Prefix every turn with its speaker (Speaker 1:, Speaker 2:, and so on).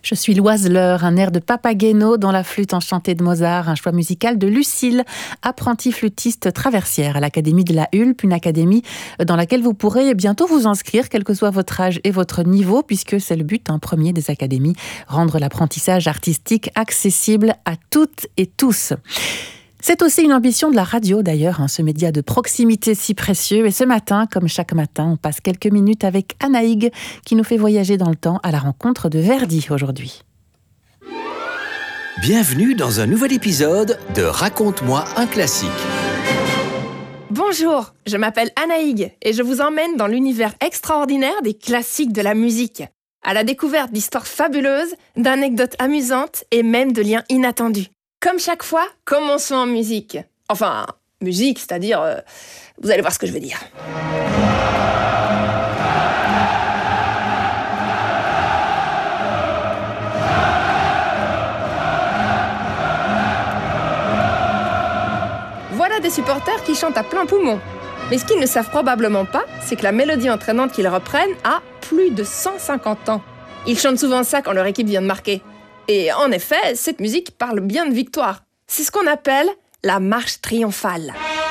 Speaker 1: Je suis l'Oiseleur, un air de Papageno dans la flûte enchantée de Mozart, un choix musical de Lucille, apprentie flûtiste traversière à l'Académie de la Hulpe, une académie dans laquelle vous pourrez bientôt vous inscrire, quel que soit votre âge et votre niveau, puisque c'est le but premier des académies, rendre l'apprentissage artistique accessible à toutes et tous. C'est aussi une ambition de la radio d'ailleurs, ce média de proximité si précieux. Et ce matin, comme chaque matin, on passe quelques minutes avec Anaïg qui nous fait voyager dans le temps à la rencontre de Verdi aujourd'hui.
Speaker 2: Bienvenue dans un nouvel épisode de Raconte-moi un classique.
Speaker 3: Bonjour, je m'appelle Anaïg et je vous emmène dans l'univers extraordinaire des classiques de la musique, à la découverte d'histoires fabuleuses, d'anecdotes amusantes et même de liens inattendus. Comme chaque fois, commençons en musique. Enfin, musique, c'est-à-dire... vous allez voir ce que je veux dire. Voilà des supporters qui chantent à plein poumon. Mais ce qu'ils ne savent probablement pas, c'est que la mélodie entraînante qu'ils reprennent a plus de 150 ans. Ils chantent souvent ça quand leur équipe vient de marquer. Et en effet, cette musique parle bien de victoire. C'est ce qu'on appelle la marche triomphale.